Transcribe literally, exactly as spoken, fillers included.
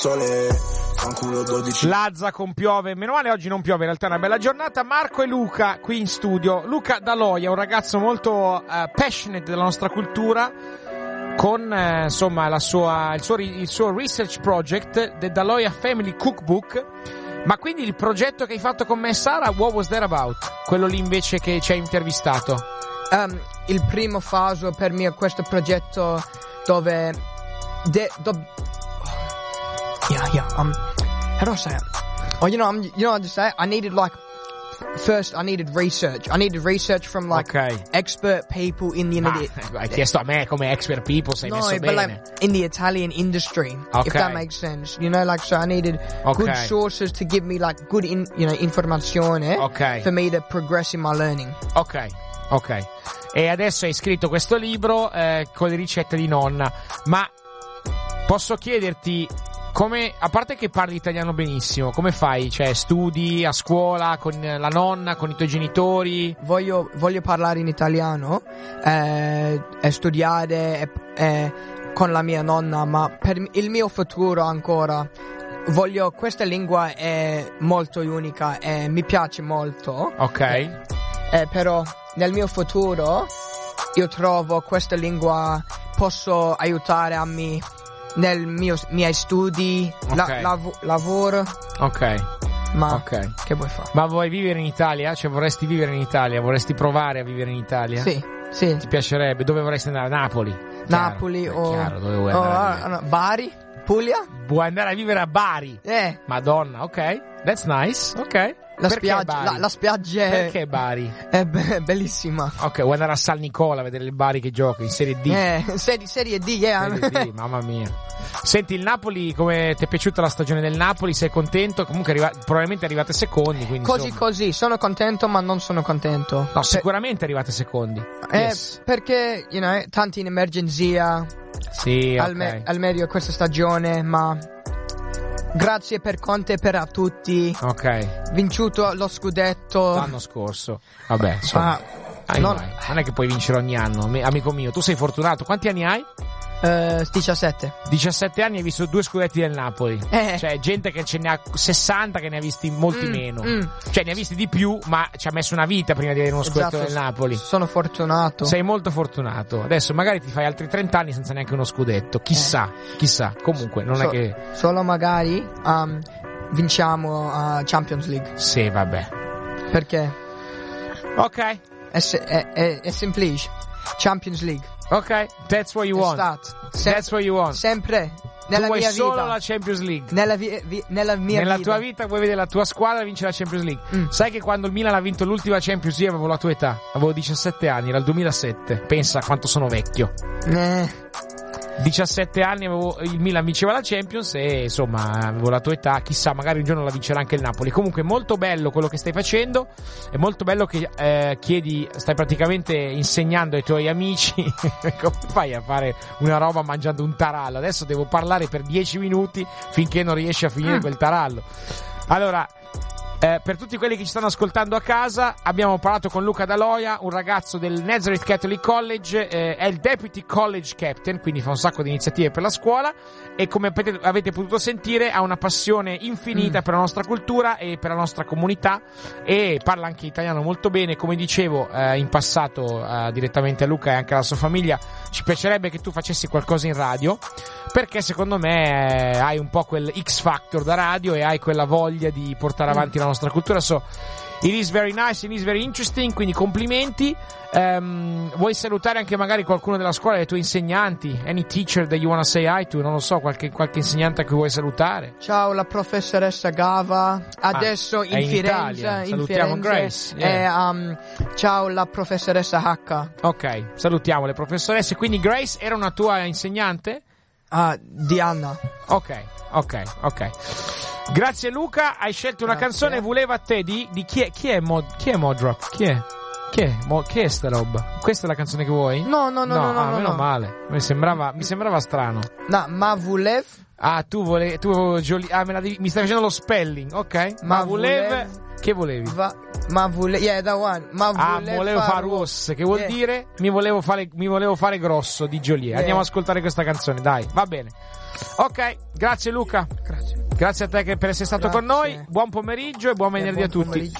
Sole, fanculo dodici. Lazza con piove, meno male oggi non piove, in realtà è una bella giornata. Marco e Luca qui in studio. Luca Daloia, un ragazzo molto uh, passionate della nostra cultura, con uh, insomma la sua, il, suo, il suo research project, The Daloia Family Cookbook. Ma quindi il progetto che hai fatto con me, Sara, what was that about? Quello lì invece che ci hai intervistato. Um, il primo fase per me questo progetto dove... De, do, Yeah, yeah. Um, how do I say it? Oh, you know, I'm, you know, I just say it? I needed like first. I needed research. I needed research from like okay. expert people in the. Ma, hai chiesto a me come expert people, sei no, messo but bene. like in the Italian industry, okay. if that makes sense. You know, like so, I needed okay. good sources to give me like good, in, you know, informazione okay. for me to progress in my learning. Ok, ok. E adesso hai scritto questo libro eh, con le ricette di nonna. Ma posso chiederti, come, a parte che parli italiano benissimo, come fai? Cioè, studi a scuola con la nonna, con i tuoi genitori? Voglio, voglio parlare in italiano eh, e studiare eh, eh, con la mia nonna, ma per il mio futuro ancora voglio, questa lingua è molto unica e mi piace molto. Ok. Eh, eh, però nel mio futuro io trovo questa lingua posso aiutare a me nel mio miei studi, okay. la, lav- lavoro. Ok. Ma okay. che vuoi fare? Ma vuoi vivere in Italia? Cioè vorresti vivere in Italia? Vorresti provare a vivere in Italia? Sì, sì. Ti piacerebbe? Dove vorresti andare? Napoli? Napoli chiaro, o, chiaro, dove vuoi o andare a uh, Bari? Puglia? Vuoi andare a vivere a Bari? Eh. Madonna, ok. That's nice, ok. La Perché spiaggia, la, la spiaggia è... Perché Bari? È be- bellissima. Ok, vuoi andare a San Nicola a vedere il Bari che gioca in Serie D? Eh, serie, serie D, yeah. Serie D, mamma mia. Senti, il Napoli, come ti è piaciuta la stagione del Napoli? Sei contento? Comunque arriva- probabilmente arrivate secondi, quindi Così insomma. Così, sono contento ma non sono contento. No, per- sicuramente arrivate secondi. Eh, Yes. perché, you know, tanti in emergenza. Sì, ok. Al, me- al meglio questa stagione, ma... Grazie per Conte e per a tutti. Ok. Vinciuto lo scudetto L'anno scorso. Vabbè, insomma. Ah, Dai, non- vai. Non è che puoi vincere ogni anno, mi- amico mio. Tu sei fortunato. Quanti anni hai? eh, diciassette. diciassette anni e hai visto due scudetti del Napoli. Eh. Cioè, gente che ce ne ha sessanta che ne ha visti molti Mm, meno. mm. Cioè, ne ha visti di più, ma ci ha messo una vita prima di avere uno scudetto Esatto, del Napoli. Sono fortunato. Sei molto fortunato. Adesso magari ti fai altri trenta anni senza neanche uno scudetto. Chissà, chissà. Comunque, non So- è che... Solo magari um, vinciamo a Champions League. Sì, vabbè. Perché Ok, è, se- è, è, è semplice. Champions League. ok. That's what you È want. stato. Sem- That's what you want. Sempre. Tu Nella vuoi mia solo vita. la Champions League. Nella, vi- vi- nella mia Nella vita. tua vita vuoi vedere la tua squadra vincere la Champions League. Mm. Sai che quando il Milan ha vinto l'ultima Champions League avevo la tua età. Avevo diciassette anni, era il duemilasette. Pensa a quanto sono vecchio. Eh, diciassette anni avevo, il Milan vinceva la Champions e insomma avevo la tua età, chissà magari un giorno la vincerà anche il Napoli. Comunque molto bello quello che stai facendo, è molto bello che eh, chiedi, stai praticamente insegnando ai tuoi amici come fai a fare una roba mangiando un tarallo. Adesso devo parlare per dieci minuti finché non riesci a finire Mm. quel tarallo. Allora, Eh, per tutti quelli che ci stanno ascoltando a casa, abbiamo parlato con Luca Daloia, un ragazzo del Nazareth Catholic College, eh, è il Deputy College Captain, quindi fa un sacco di iniziative per la scuola e come avete, avete potuto sentire ha una passione infinita mm. per la nostra cultura e per la nostra comunità e parla anche italiano molto bene. Come dicevo eh, in passato eh, direttamente a Luca e anche alla sua famiglia, ci piacerebbe che tu facessi qualcosa in radio, perché secondo me eh, hai un po' quel X Factor da radio e hai quella voglia di portare avanti mm. la nostra cultura. So it is very nice, it is very interesting, quindi complimenti. Um, vuoi salutare anche magari qualcuno della scuola, dei tuoi insegnanti? Any teacher that you wanna say hi to? Non lo so, qualche, qualche insegnante a cui vuoi salutare? Ciao la professoressa Gava, adesso ah, in, in Firenze, Italia. in Salutiamo Firenze. Grace, yeah. E, um, ciao la professoressa H. Ok, salutiamo le professoresse. Quindi Grace era una tua insegnante? Uh, Diana. Ok, ok, ok. Grazie Luca, hai scelto una Grazie. canzone Voleva a te di, di chi è, chi è, Mod, chi è Modrock? Chi è? Chi è? Mo, chi è sta roba? Questa è la canzone che vuoi? No, no, no, no, no, ah, no, meno no. male. Mi sembrava, mi sembrava strano. No, ma volev? Ah, tu volevi, tu Joli- ah, me la devi, mi stai facendo lo spelling, ok? Ma, Ma volev, volev- che volevi? Va, ma volevo, yeah, that one. Ma Ah, volevo volevo fare rosse, che vuol Yeah. dire mi volevo fare, mi volevo fare grosso di Joliet. Yeah. Andiamo ad ascoltare questa canzone, dai, va bene. Ok, grazie Luca. Grazie. Grazie a te che per essere stato Grazie. con noi. Buon pomeriggio e buon venerdì buon a tutti. pomeriggio.